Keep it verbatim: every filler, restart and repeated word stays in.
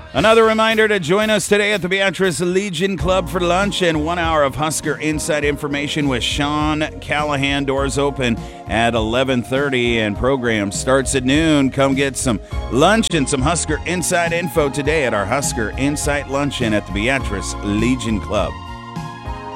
Another reminder to join us today at the Beatrice Legion Club for lunch and one hour of Husker Inside Information with Sean Callahan. Doors open at eleven thirty and program starts at noon. Come get some lunch and some Husker Inside info today at our Husker Insight Luncheon at the Beatrice Legion Club.